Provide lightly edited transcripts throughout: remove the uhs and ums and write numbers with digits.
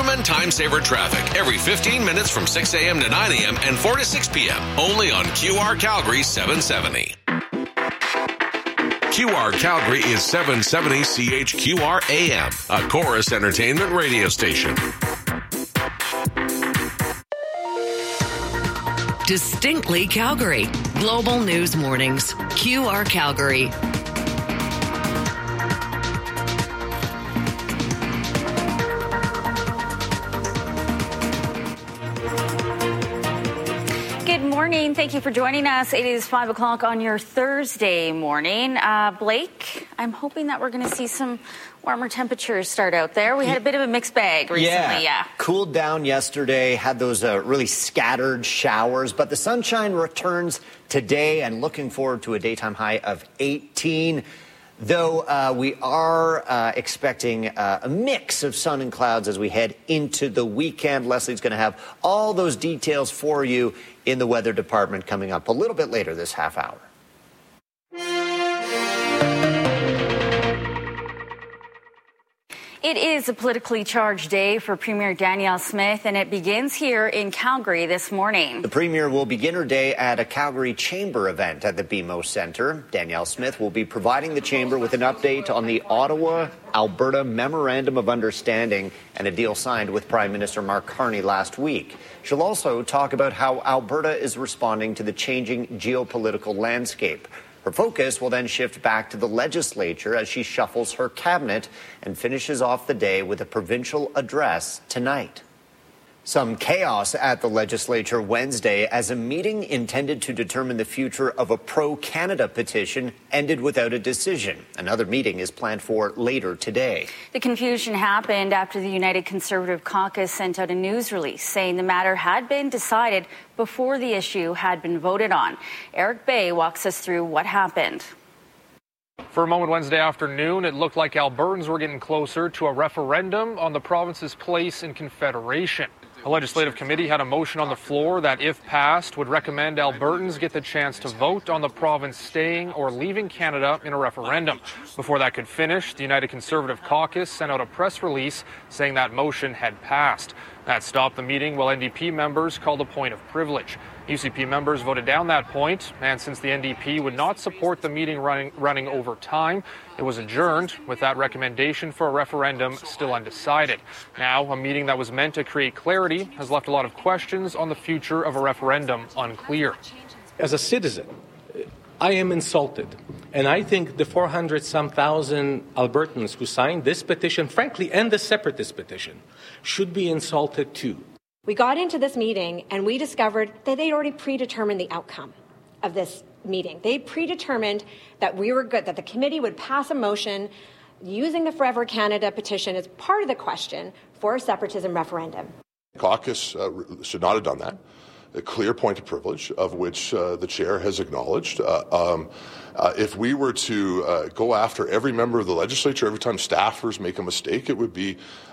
Recommend Time Saver Traffic every 15 minutes from 6 a.m. to 9 a.m. and 4 to 6 p.m. Only on QR Calgary 770. QR Calgary is 770 CHQR AM, a Chorus Entertainment radio station. Distinctly Calgary. Global News Mornings. QR Calgary. Good morning. Thank you for joining us. It is 5 o'clock on your Thursday morning. Blake, I'm hoping that we're going to see some warmer temperatures start out there. We had a bit of a mixed bag recently. Yeah. Cooled down yesterday, had those really scattered showers, but the sunshine returns today and looking forward to a daytime high of 18. Though we are expecting a mix of sun and clouds as we head into the weekend. Leslie's going to have all those details for you in the weather department coming up a little bit later this half hour. It is a politically charged day for Premier Danielle Smith, and it begins here in Calgary this morning. The Premier will begin her day at a Calgary Chamber event at the BMO Centre. Danielle Smith will be providing the Chamber with an update on the Ottawa-Alberta Memorandum of Understanding and a deal signed with Prime Minister Mark Carney last week. She'll also talk about how Alberta is responding to the changing geopolitical landscape. Her focus will then shift back to the legislature as she shuffles her cabinet and finishes off the day with a provincial address tonight. Some chaos at the legislature Wednesday as a meeting intended to determine the future of a pro-Canada petition ended without a decision. Another meeting is planned for later today. The confusion happened after the United Conservative Caucus sent out a news release saying the matter had been decided before the issue had been voted on. Eric Bay walks us through what happened. For a moment Wednesday afternoon, it looked like Albertans were getting closer to a referendum on the province's place in Confederation. A legislative committee had a motion on the floor that, if passed, would recommend Albertans get the chance to vote on the province staying or leaving Canada in a referendum. Before that could finish, the United Conservative Caucus sent out a press release saying that motion had passed. That stopped the meeting while NDP members called a point of privilege. UCP members voted down that point, and since the NDP would not support the meeting running over time, it was adjourned with that recommendation for a referendum still undecided. Now, a meeting that was meant to create clarity has left a lot of questions on the future of a referendum unclear. As a citizen, I am insulted. And I think the 400-some thousand Albertans who signed this petition, frankly, and the separatist petition, should be insulted too. We got into this meeting and we discovered that they'd already predetermined the outcome of this meeting. They predetermined that we were good, that the committee would pass a motion using the Forever Canada petition as part of the question for a separatism referendum. Caucus should not have done that. A clear point of privilege, of which the chair has acknowledged. If we were to go after every member of the legislature every time staffers make a mistake, it would be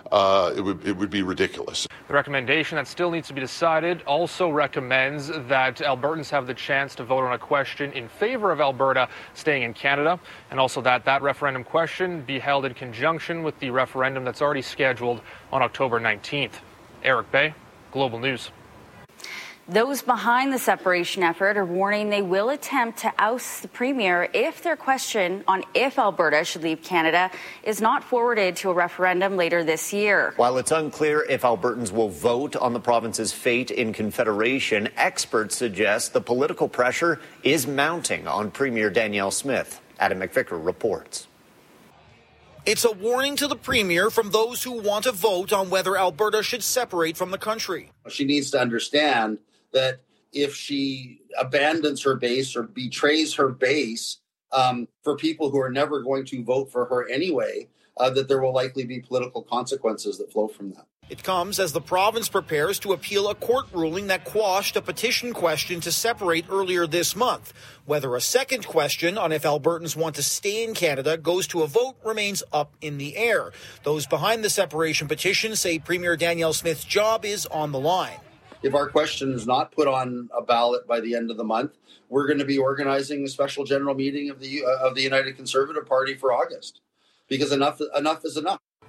ridiculous. The recommendation that still needs to be decided also recommends that Albertans have the chance to vote on a question in favor of Alberta staying in Canada, and also that referendum question be held in conjunction with the referendum that's already scheduled on October 19th. Eric Bay, Global News. Those behind the separation effort are warning they will attempt to oust the Premier if their question on if Alberta should leave Canada is not forwarded to a referendum later this year. While it's unclear if Albertans will vote on the province's fate in Confederation, experts suggest the political pressure is mounting on Premier Danielle Smith. Adam McVicker reports. It's a warning to the Premier from those who want to vote on whether Alberta should separate from the country. She needs to understand that if she abandons her base or betrays her base for people who are never going to vote for her anyway, that there will likely be political consequences that flow from that. It comes as the province prepares to appeal a court ruling that quashed a petition question to separate earlier this month. Whether a second question on if Albertans want to stay in Canada goes to a vote remains up in the air. Those behind the separation petition say Premier Danielle Smith's job is on the line. If our question is not put on a ballot by the end of the month, we're going to be organizing a special general meeting of the United Conservative Party for August, because enough is enough.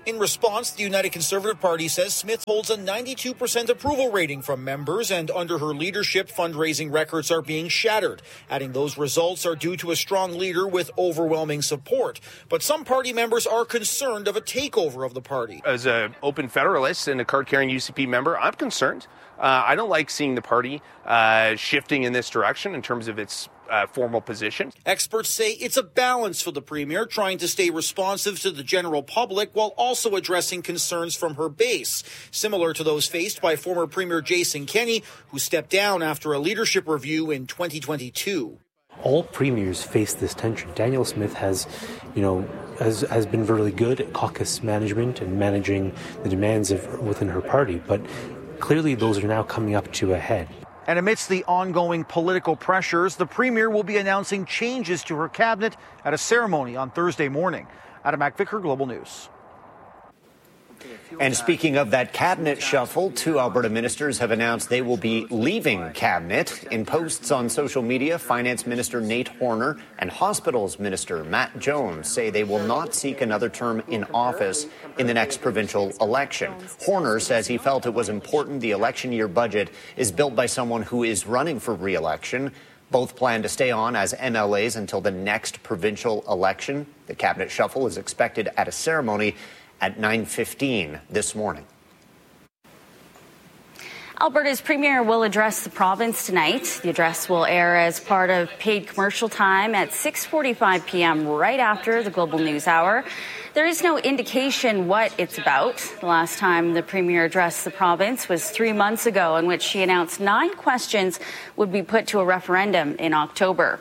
In response, the United Conservative Party says Smith holds a 92% approval rating from members, and under her leadership, fundraising records are being shattered, adding those results are due to a strong leader with overwhelming support. But some party members are concerned of a takeover of the party. As an open federalist and a card-carrying UCP member, I'm concerned. I don't like seeing the party shifting in this direction in terms of its formal position. Experts say it's a balance for the Premier, trying to stay responsive to the general public while also addressing concerns from her base, similar to those faced by former Premier Jason Kenney, who stepped down after a leadership review in 2022. All premiers face this tension. Danielle Smith has been really good at caucus management and managing the demands within her party, but clearly those are now coming up to a head. And amidst the ongoing political pressures, the Premier will be announcing changes to her cabinet at a ceremony on Thursday morning. Adam McVicker, Global News. And speaking of that cabinet shuffle, 2 Alberta ministers have announced they will be leaving cabinet. In posts on social media, Finance Minister Nate Horner and Hospitals Minister Matt Jones say they will not seek another term in office in the next provincial election. Horner says he felt it was important the election year budget is built by someone who is running for re-election. Both plan to stay on as MLAs until the next provincial election. The cabinet shuffle is expected at a ceremony at 9:15 this morning. Alberta's Premier will address the province tonight. The address will air as part of paid commercial time at 6:45 p.m. right after the Global News Hour. There is no indication what it's about. The last time the Premier addressed the province was 3 months ago, in which she announced 9 questions would be put to a referendum in October.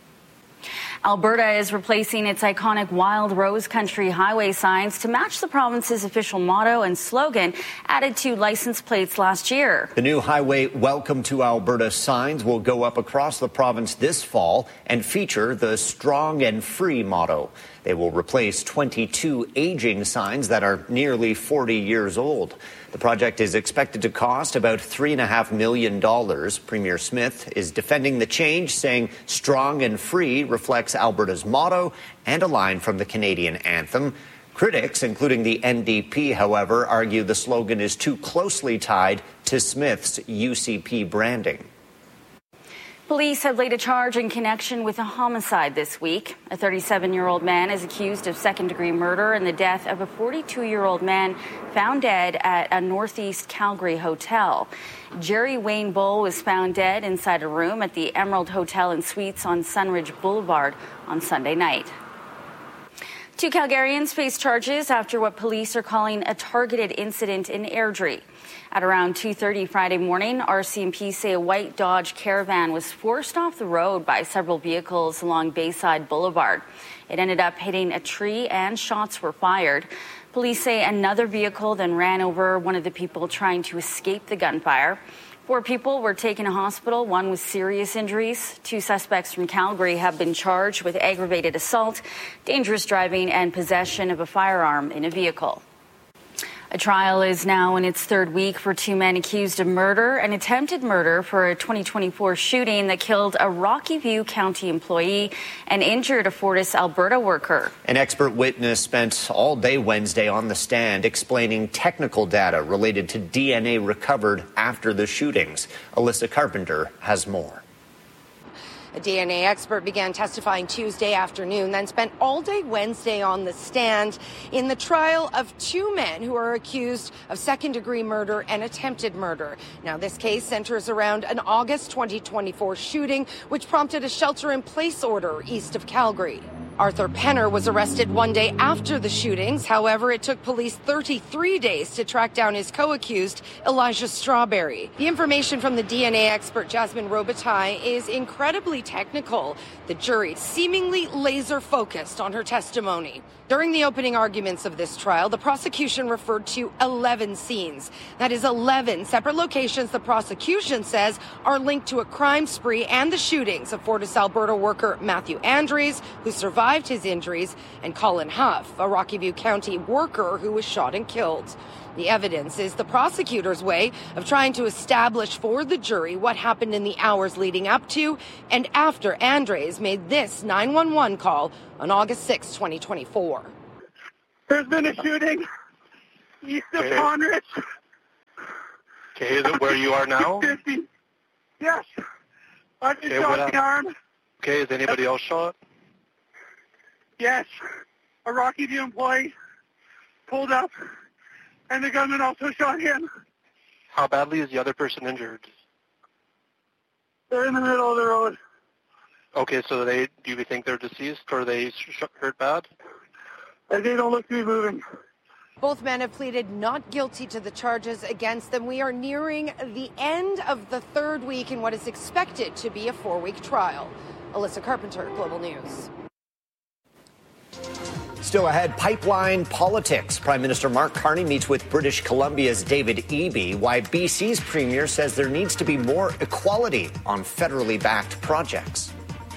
Alberta is replacing its iconic Wild Rose Country highway signs to match the province's official motto and slogan added to license plates last year. The new highway Welcome to Alberta signs will go up across the province this fall and feature the Strong and Free motto. They will replace 22 aging signs that are nearly 40 years old. The project is expected to cost about $3.5 million. Premier Smith is defending the change, saying Strong and Free reflects Alberta's motto and a line from the Canadian anthem. Critics, including the NDP, however, argue the slogan is too closely tied to Smith's UCP branding. Police have laid a charge in connection with a homicide this week. A 37-year-old man is accused of second-degree murder in the death of a 42-year-old man found dead at a northeast Calgary hotel. Jerry Wayne Bull was found dead inside a room at the Emerald Hotel and Suites on Sunridge Boulevard on Sunday night. 2 Calgarians face charges after what police are calling a targeted incident in Airdrie. At around 2:30 Friday morning, RCMP say a white Dodge Caravan was forced off the road by several vehicles along Bayside Boulevard. It ended up hitting a tree and shots were fired. Police say another vehicle then ran over one of the people trying to escape the gunfire. 4 people were taken to hospital, 1 with serious injuries. 2 suspects from Calgary have been charged with aggravated assault, dangerous driving, and possession of a firearm in a vehicle. A trial is now in its 3rd week for 2 men accused of murder and attempted murder for a 2024 shooting that killed a Rocky View County employee and injured a Fortis, Alberta worker. An expert witness spent all day Wednesday on the stand explaining technical data related to DNA recovered after the shootings. Alyssa Carpenter has more. A DNA expert began testifying Tuesday afternoon, then spent all day Wednesday on the stand in the trial of 2 men who are accused of second-degree murder and attempted murder. Now, this case centers around an August 2024 shooting, which prompted a shelter-in-place order east of Calgary. Arthur Penner was arrested 1 day after the shootings. However, it took police 33 days to track down his co-accused, Elijah Strawberry. The information from the DNA expert Jasmine Robitaille is incredibly technical. The jury seemingly laser-focused on her testimony. During the opening arguments of this trial, the prosecution referred to 11 scenes. That is 11 separate locations the prosecution says are linked to a crime spree and the shootings of Fortis, Alberta worker Matthew Andres, who survived his injuries, and Colin Huff, a Rocky View County worker who was shot and killed. The evidence is the prosecutor's way of trying to establish for the jury what happened in the hours leading up to and after Andres made this 911 call on August 6, 2024. There's been a shooting East of Conrich. Okay, is it where you are now? 50. Yes. I've been shot in the arm. Okay, is anybody else shot? Yes. A Rocky View employee pulled up, and the gunman also shot him. How badly is the other person injured? They're in the middle of the road. Okay, so do you think they're deceased, or are they hurt bad? They don't look to be moving. Both men have pleaded not guilty to the charges against them. We are nearing the end of the third week in what is expected to be a 4-week trial. Alyssa Carpenter, Global News. Still ahead, pipeline politics. Prime Minister Mark Carney meets with British Columbia's David Eby. Why BC's premier says there needs to be more equality on federally backed projects.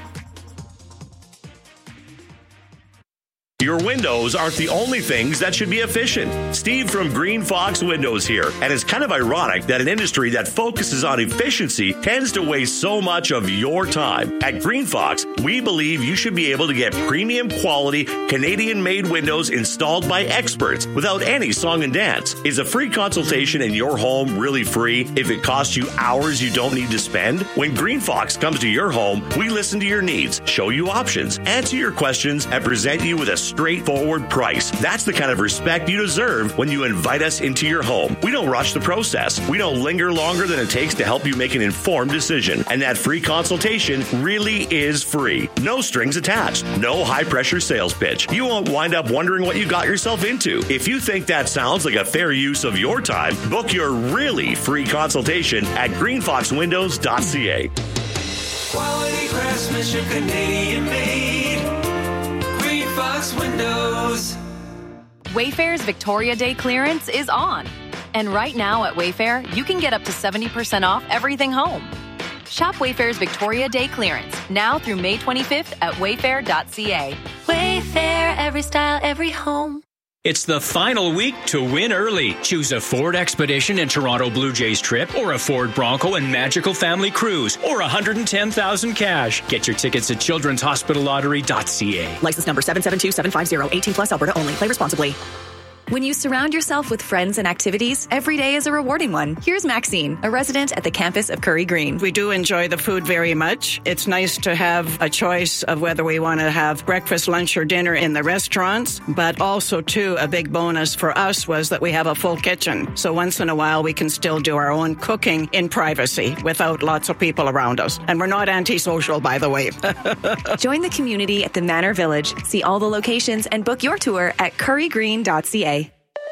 Your windows aren't the only things that should be efficient. Steve from Green Fox Windows here. And it's kind of ironic that an industry that focuses on efficiency tends to waste so much of your time. At Green Fox, we believe you should be able to get premium quality Canadian-made windows installed by experts without any song and dance. Is a free consultation in your home really free if it costs you hours you don't need to spend? When Green Fox comes to your home, we listen to your needs, show you options, answer your questions, and present you with a straightforward price. That's the kind of respect you deserve when you invite us into your home. We don't rush the process. We don't linger longer than it takes to help you make an informed decision. And that free consultation really is free. No strings attached. No high-pressure sales pitch. You won't wind up wondering what you got yourself into. If you think that sounds like a fair use of your time, book your really free consultation at greenfoxwindows.ca. Quality craftsmanship, Canadian made. Fox Windows. Wayfair's Victoria Day clearance is on. And right now at Wayfair, you can get up to 70% off everything home. Shop Wayfair's Victoria Day clearance now through May 25th at wayfair.ca. Wayfair, every style, every home. It's the final week to win early. Choose a Ford Expedition and Toronto Blue Jays trip, or a Ford Bronco and Magical Family Cruise, or $110,000 cash. Get your tickets at childrenshospitallottery.ca. License number 772750, 18 plus, Alberta only. Play responsibly. When you surround yourself with friends and activities, every day is a rewarding one. Here's Maxine, a resident at the campus of Curry Green. We do enjoy the food very much. It's nice to have a choice of whether we want to have breakfast, lunch, or dinner in the restaurants. But also, too, a big bonus for us was that we have a full kitchen. So once in a while, we can still do our own cooking in privacy without lots of people around us. And we're not antisocial, by the way. Join the community at the Manor Village. See all the locations and book your tour at currygreen.ca.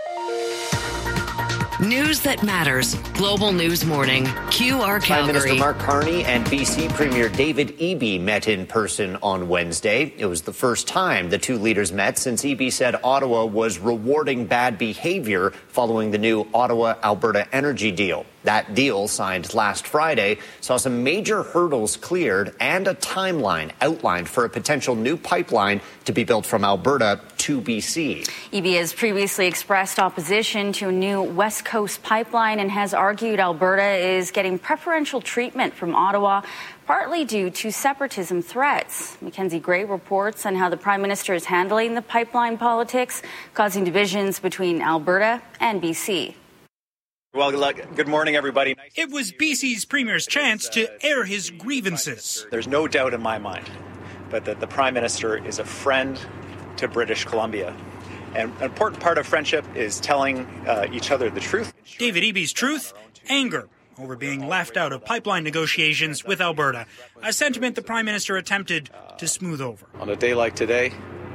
News that matters. Global News Morning. QR Calgary. Prime Minister Mark Carney and BC Premier David Eby met in person on Wednesday. It was the first time the two leaders met since Eby said Ottawa was rewarding bad behavior following the new Ottawa-Alberta energy deal. That deal, signed last Friday, saw some major hurdles cleared and a timeline outlined for a potential new pipeline to be built from Alberta to BC. Eby has previously expressed opposition to a new West Coast pipeline and has argued Alberta is getting preferential treatment from Ottawa, partly due to separatism threats. Mackenzie Gray reports on how the Prime Minister is handling the pipeline politics, causing divisions between Alberta and BC. Well, good morning, everybody. It was BC's Premier's chance to air his grievances. There's no doubt in my mind but that the Prime Minister is a friend to British Columbia. And an important part of friendship is telling each other the truth. David Eby's truth, anger over being left out of pipeline negotiations with Alberta, a sentiment the Prime Minister attempted to smooth over. On a day like today,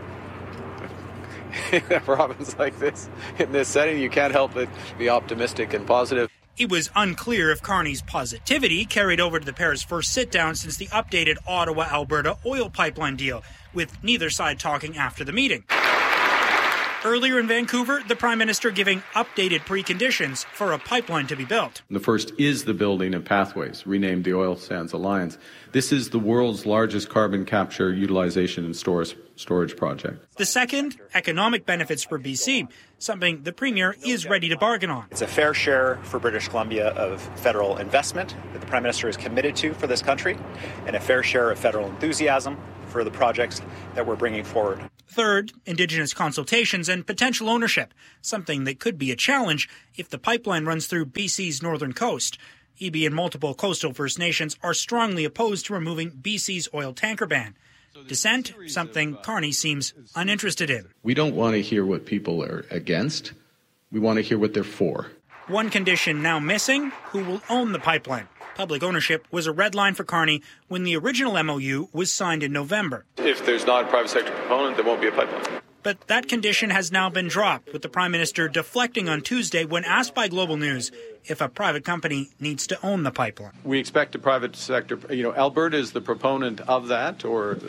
in a province like this, in this setting, you can't help but be optimistic and positive. It was unclear if Carney's positivity carried over to the pair's first sit-down since the updated Ottawa-Alberta oil pipeline deal, with neither side talking after the meeting. Earlier in Vancouver, the Prime Minister giving updated preconditions for a pipeline to be built. The first is the building of Pathways, renamed the Oil Sands Alliance. This is the world's largest carbon capture, utilization, and storage project. The second, economic benefits for BC, something the Premier is ready to bargain on. It's a fair share for British Columbia of federal investment that the Prime Minister is committed to for this country, and a fair share of federal enthusiasm for the projects that we're bringing forward. Third, Indigenous consultations and potential ownership, something that could be a challenge if the pipeline runs through BC's northern coast. EB and multiple coastal First Nations are strongly opposed to removing BC's oil tanker ban. Dissent, something Carney seems uninterested in. We don't want to hear what people are against. We want to hear what they're for. One condition now missing, who will own the pipeline. Public ownership was a red line for Carney when the original MOU was signed in November. If there's not a private sector proponent, there won't be a pipeline. But that condition has now been dropped, with the Prime Minister deflecting on Tuesday when asked by Global News if a private company needs to own the pipeline. We expect a private sector. Alberta is the proponent of that,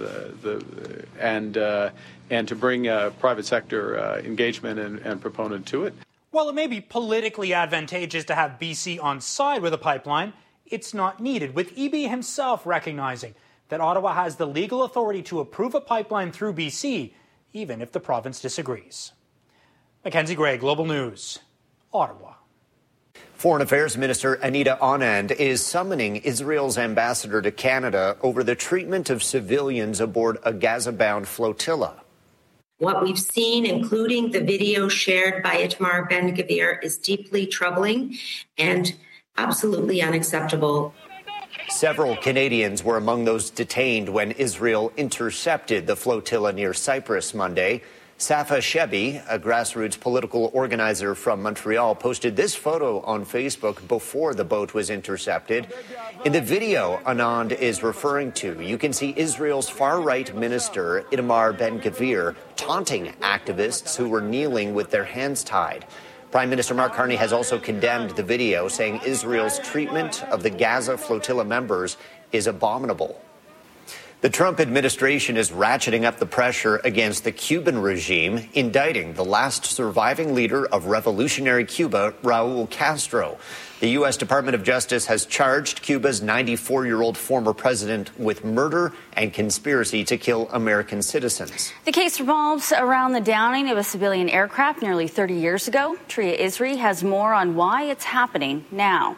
and to bring private sector engagement and proponent to it. While it may be politically advantageous to have BC on side with a pipeline, it's not needed, with EB himself recognizing that Ottawa has the legal authority to approve a pipeline through BC, even if the province disagrees. Mackenzie Gray, Global News, Ottawa. Foreign Affairs Minister Anita Anand is summoning Israel's ambassador to Canada over the treatment of civilians aboard a Gaza-bound flotilla. What we've seen, including the video shared by Itamar Ben-Gvir, is deeply troubling and absolutely unacceptable. Several Canadians were among those detained when Israel intercepted the flotilla near Cyprus Monday. Safa Shebi, a grassroots political organizer from Montreal, posted this photo on Facebook before the boat was intercepted. In the video Anand is referring to, you can see Israel's far-right minister, Itamar Ben-Gvir, taunting activists who were kneeling with their hands tied. Prime Minister Mark Carney has also condemned the video, saying Israel's treatment of the Gaza flotilla members is abominable. The Trump administration is ratcheting up the pressure against the Cuban regime, indicting the last surviving leader of revolutionary Cuba, Raul Castro. The U.S. Department of Justice has charged Cuba's 94-year-old former president with murder and conspiracy to kill American citizens. The case revolves around the downing of a civilian aircraft nearly 30 years ago. Tria Isri has more on why it's happening now.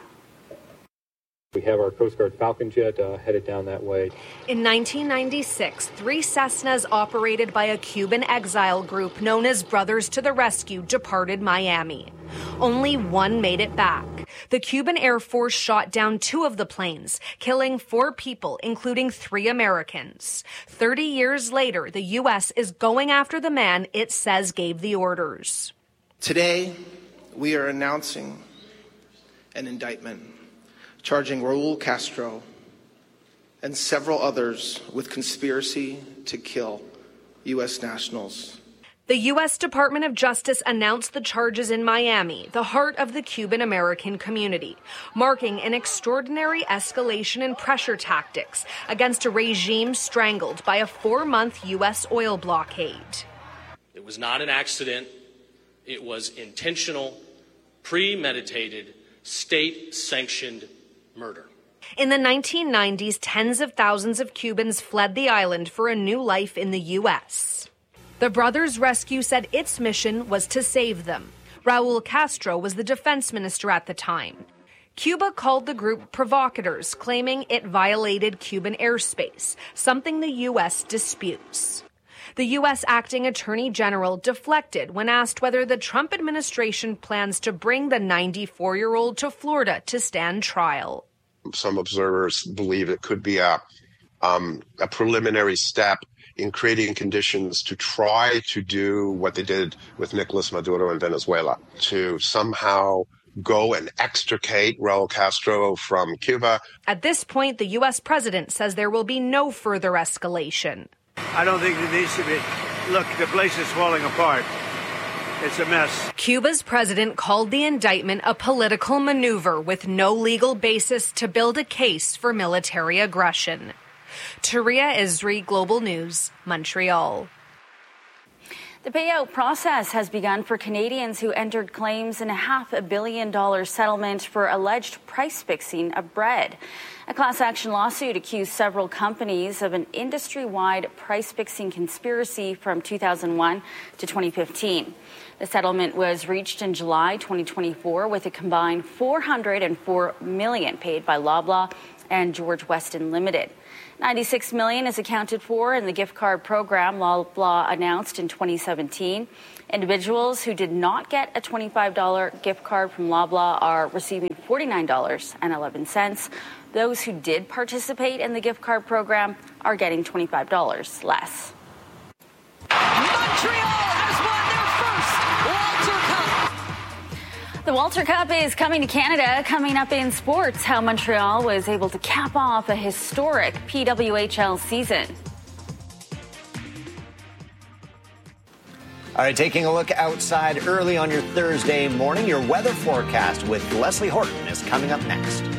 We have our Coast Guard Falcon jet headed down that way. In 1996, 3 Cessnas operated by a Cuban exile group known as Brothers to the Rescue departed Miami. Only one made it back. The Cuban Air Force shot down 2 of the planes, killing 4 people, including 3 Americans. 30 years later, the U.S. is going after the man it says gave the orders. Today, we are announcing an indictment charging Raul Castro and several others with conspiracy to kill U.S. nationals. The U.S. Department of Justice announced the charges in Miami, the heart of the Cuban-American community, marking an extraordinary escalation in pressure tactics against a regime strangled by a 4-month U.S. oil blockade. It was not an accident. It was intentional, premeditated, state-sanctioned murder. In the 1990s, tens of thousands of Cubans fled the island for a new life in the U.S. The Brothers Rescue said its mission was to save them. Raul Castro was the defense minister at the time. Cuba called the group provocateurs, claiming it violated Cuban airspace, something the U.S. disputes. The U.S. acting attorney general deflected when asked whether the Trump administration plans to bring the 94-year-old to Florida to stand trial. Some observers believe it could be a preliminary step in creating conditions to try to do what they did with Nicolas Maduro in Venezuela, to somehow go and extricate Raul Castro from Cuba. At this point, the U.S. president says there will be no further escalation. I don't think it needs to be. Look, the place is falling apart. It's a mess. Cuba's president called the indictment a political maneuver with no legal basis to build a case for military aggression. Tria Isri, Global News, Montreal. The payout process has begun for Canadians who entered claims in a $500 million settlement for alleged price fixing of bread. A class action lawsuit accused several companies of an industry-wide price fixing conspiracy from 2001 to 2015. The settlement was reached in July 2024 with a combined $404 million paid by Loblaw and George Weston Limited. $96 million is accounted for in the gift card program Loblaw announced in 2017. Individuals who did not get a $25 gift card from Loblaw are receiving $49.11. Those who did participate in the gift card program are getting $25 less. Montreal has won their first Walter Cup. The Walter Cup is coming to Canada. Coming up in sports, how Montreal was able to cap off a historic PWHL season. All right, taking a look outside early on your Thursday morning, your weather forecast with Leslie Horton is coming up next.